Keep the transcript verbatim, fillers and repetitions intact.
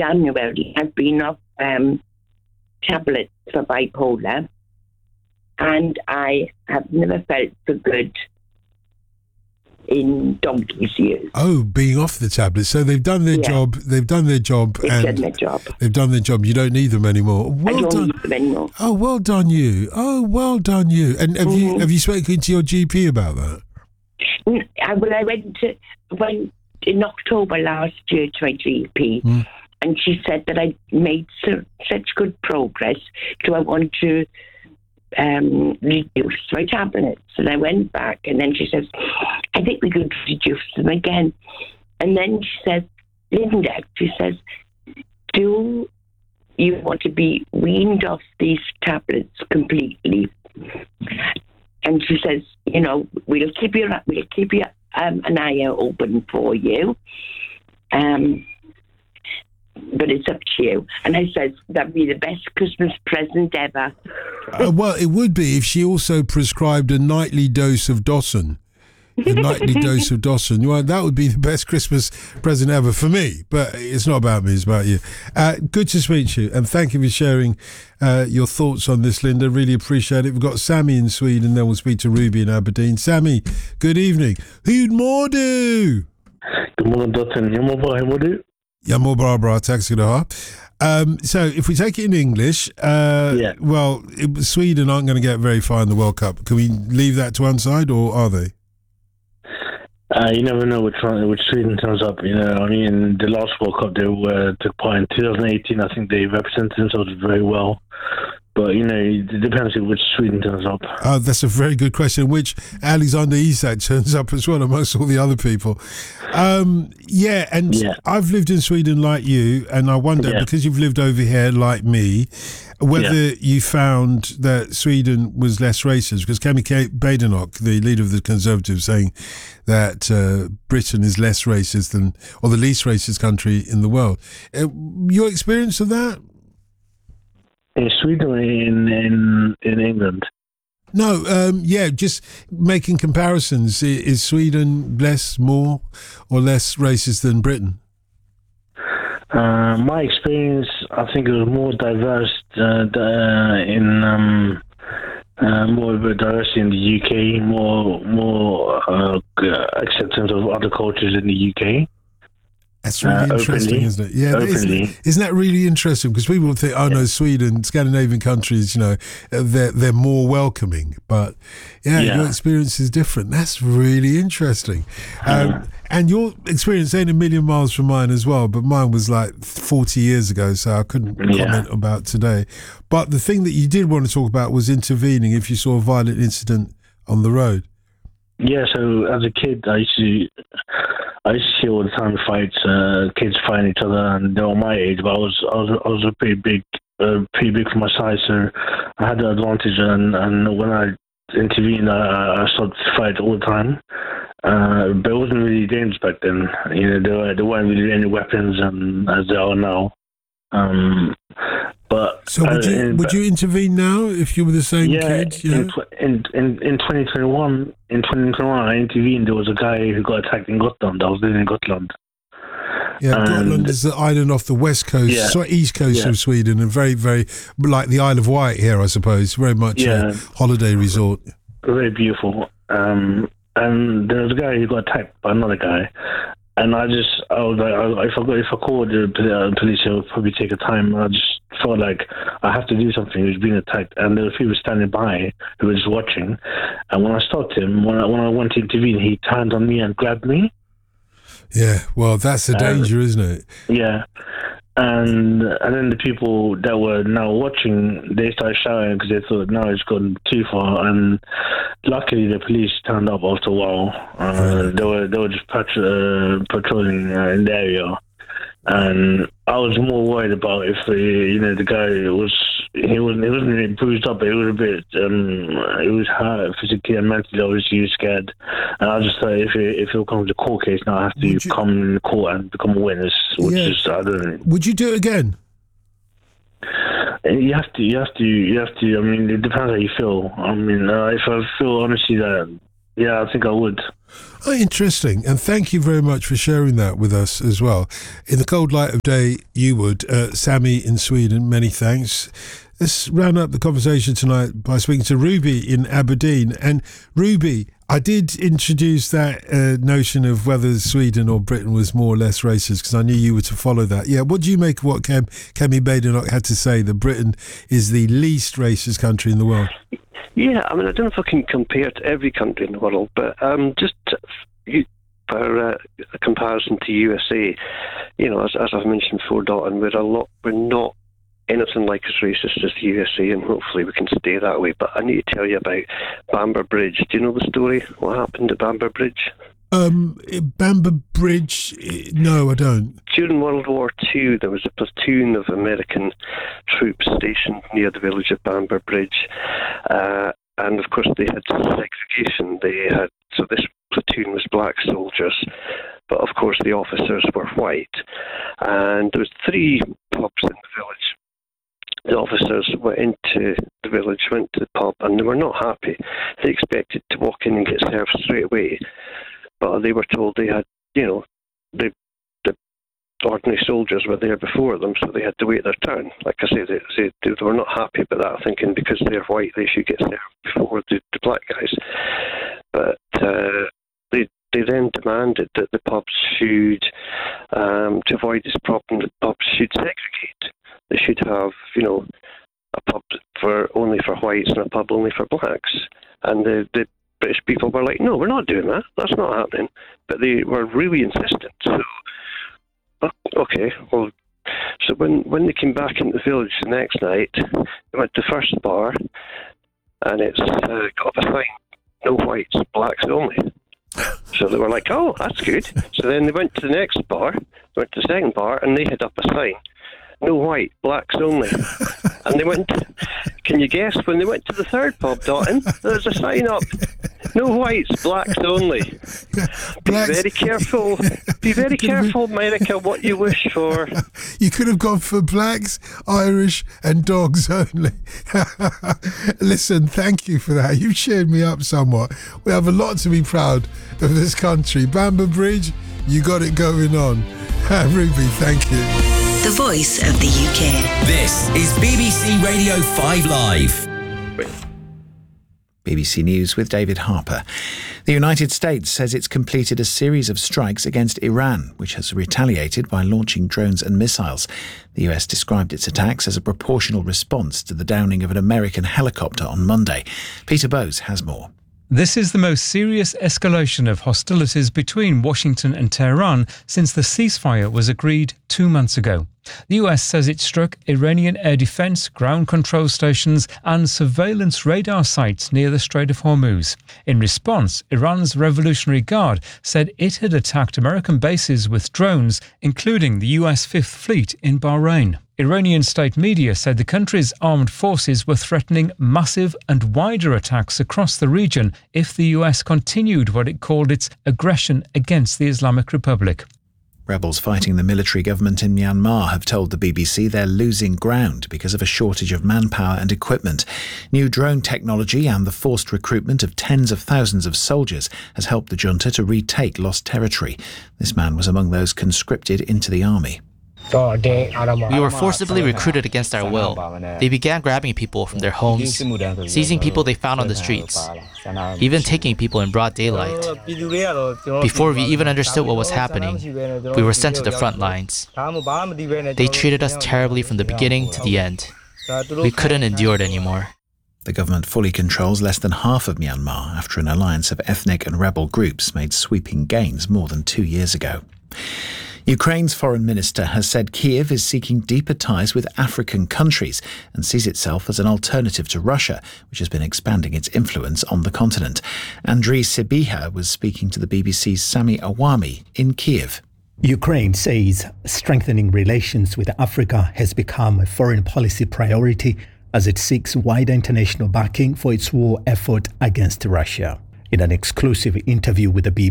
January, I've been off um, tablets for bipolar, and I have never felt so good in donkey's years. Oh, being off the tablets. So they've done their Yeah. job. They've done their job. They've and done their job. They've done their job. You don't need them anymore. Well I don't done. need them anymore. Oh, well done you. Oh, well done you. And have Mm-hmm. you have you spoken to your G P about that? Mm, I, well, I went to went in October last year to my G P, Mm. and she said that I made so, such good progress. Do I want to um, reduce my tablets? And I went back, and then she says, I think we could reduce them again. And then she says, Linda, she says, do you want to be weaned off these tablets completely? And she says, you know, we'll keep your we'll keep your um, an eye open for you, um, but it's up to you. And I said that'd be the best Christmas present ever. Uh, well, it would be if she also prescribed a nightly dose of Dawson. A nightly dose of Dawson. Well, that would be the best Christmas present ever for me. But it's not about me, it's about you. Uh, good to speak to you, and thank you for sharing uh, your thoughts on this, Linda. Really appreciate it. We've got Sammy in Sweden, then we'll speak to Ruby in Aberdeen. Sammy, good evening. Hur mår du? God morgon dottern, jag mår bra, hur mår du? Jag mår bra, bra. Tack ska du ha. Um, so if we take it in English, uh, Yeah. well, it, Sweden aren't going to get very far in the World Cup. Can we leave that to one side, or are they? Uh, you never know which one, which Sweden turns up. You know, I mean, the last World Cup they were, took part in twenty eighteen. I think they represented themselves very well. But you know, it depends on which Sweden turns up. Oh, that's a very good question. Which Alexander Isak turns up as well amongst all the other people. Um, yeah, and Yeah. I've lived in Sweden like you, and I wonder, Yeah. because you've lived over here like me, whether Yeah. you found that Sweden was less racist. Because Kemi Badenoch, the leader of the Conservatives, saying that uh, Britain is less racist than, or the least racist country in the world. Uh, your experience of that? In Sweden or in in in England? No, um, yeah, just making comparisons. I- Is Sweden less, more, or less racist than Britain? Uh, my experience, I think it was more diverse uh, d- uh, in um, uh, more of a diversity in the U K, more more uh, g- acceptance of other cultures in the U K. That's really Uh, interesting, openly. isn't it? Yeah, isn't, Openly. isn't that really interesting? Because people think, oh no, Sweden, Scandinavian countries, you know, uh, they're they're more welcoming. But yeah, Yeah. your experience is different. That's really interesting. Um, and your experience ain't a million miles from mine as well. But mine was like forty years ago, so I couldn't Yeah. comment about today. But the thing that you did want to talk about was intervening if you saw a violent incident on the road. Yeah, so as a kid, I used to, I used to see all the time fights, uh, kids fighting each other, and they were my age, but I was, I was, I was a pretty big, uh, pretty big for my size, so I had the advantage, and, and when I intervened, I, I started to fight all the time, uh, but it wasn't really dangerous back then. You know, there, were, there weren't really any weapons, and as there are now. Um, but So would uh, you in- would you intervene now if you were the same yeah, kid? You in, know? tw- in in in twenty twenty-one, in twenty twenty-one, I intervened. There was a guy who got attacked in Gotland. I was living in Gotland. Yeah, And- Gotland is the island off the west coast, Yeah. so east coast Yeah. of Sweden, and very, very like the Isle of Wight here, I suppose. Very much Yeah. a holiday resort. Very beautiful. Um, and there was a guy who got attacked by another guy. And I just, I was like, I, if I got, if I called the uh, police, it would probably take a time. I just felt like I have to do something. He was being attacked, and there were people standing by who were just watching. And when I stopped him, when I when I went to intervene, he turned on me and grabbed me. Yeah, well, that's the danger, isn't it? Yeah. And and then the people that were now watching, they started shouting because they thought, no, it's gone too far. And luckily, the police turned up after a while. Uh, they were they were just patro- uh, patrolling uh, in the area, and I was more worried about if uh, you know the guy was he wasn't he wasn't really bruised up, but he was a bit um he was hurt physically and mentally. Obviously, he was scared, and I just thought if it, if it comes to court case now, I have to Would you- come in court and become a witness, which Yeah. is I don't know. Would you do it again? You have to, you have to, you have to. I mean, it depends how you feel. I mean, uh, if I feel honestly that Yeah, I think I would. Oh, interesting. And thank you very much for sharing that with us as well. In the cold light of day, you would. Uh, Sammy in Sweden, many thanks. Let's round up the conversation tonight by speaking to Ruby in Aberdeen. And Ruby, I did introduce that uh, notion of whether Sweden or Britain was more or less racist, because I knew you were to follow that. Yeah, what do you make of what Kem, Kemi Badenoch had to say, that Britain is the least racist country in the world? Yeah, I mean, I don't know if I can compare to every country in the world, but um, just you, for uh, a comparison to U S A, you know, as, as I've mentioned before, Dalton, we're a lot, we're not anything like as racist as the U S A, and hopefully we can stay that way. But I need to tell you about Bamber Bridge. Do you know the story? What happened at Bamber Bridge? Um, Bamber Bridge? No, I don't. During World War Two, there was a platoon of American troops stationed near the village of Bamber Bridge, uh, and of course they had segregation. They had so this platoon was black soldiers, but of course the officers were white, and there was three pubs in the village. The officers went into the village, went to the pub, and they were not happy. They expected to walk in and get served straight away, but they were told they had, you know, the the ordinary soldiers were there before them, so they had to wait their turn. Like I say, they, they, they were not happy about that, thinking because they're white they should get served before the, the black guys. But uh, they they then demanded that the pubs should, um, to avoid this problem, the pubs should segregate. They should have, you know, a pub for only for whites and a pub only for blacks. And the, the British people were like, no, we're not doing that. That's not happening. But they were really insistent. So, okay, well, so when, when they came back into the village the next night, they went to the first bar, and it's uh, got up a sign, no whites, blacks only. So they were like, oh, that's good. So then they went to the next bar, went to the second bar, and they had up a sign, no white, blacks only. And they went, can you guess, when they went to the third pub, Dalton, there's a sign up, no whites, blacks only. Blacks. Be very careful, be very careful, America, what you wish for. You could have gone for blacks, Irish and dogs only. Listen, thank you for that. You've cheered me up somewhat. We have a lot to be proud of this country. Bamber Bridge, you got it going on. Ruby, thank you. The voice of the U K. This is B B C Radio five Live. B B C News with David Harper. The United States says it's completed a series of strikes against Iran, which has retaliated by launching drones and missiles. The U S described its attacks as a proportional response to the downing of an American helicopter on Monday. Peter Bowes has more. This is the most serious escalation of hostilities between Washington and Tehran since the ceasefire was agreed two months ago. The U S says it struck Iranian air defense, ground control stations and surveillance radar sites near the Strait of Hormuz. In response, Iran's Revolutionary Guard said it had attacked American bases with drones, including the U S Fifth Fleet in Bahrain. Iranian state media said the country's armed forces were threatening massive and wider attacks across the region if the U S continued what it called its aggression against the Islamic Republic. Rebels fighting the military government in Myanmar have told the B B C they're losing ground because of a shortage of manpower and equipment. New drone technology and the forced recruitment of tens of thousands of soldiers has helped the junta to retake lost territory. This man was among those conscripted into the army. We were forcibly recruited against our will. They began grabbing people from their homes, seizing people they found on the streets, even taking people in broad daylight. Before we even understood what was happening, we were sent to the front lines. They treated us terribly from the beginning to the end. We couldn't endure it anymore. The government fully controls less than half of Myanmar after an alliance of ethnic and rebel groups made sweeping gains more than two years ago. Ukraine's foreign minister has said Kyiv is seeking deeper ties with African countries and sees itself as an alternative to Russia, which has been expanding its influence on the continent. Andriy Sybiha was speaking to the B B C's Sami Awami in Kyiv. Ukraine says strengthening relations with Africa has become a foreign policy priority as it seeks wider international backing for its war effort against Russia. In an exclusive interview with the B B C,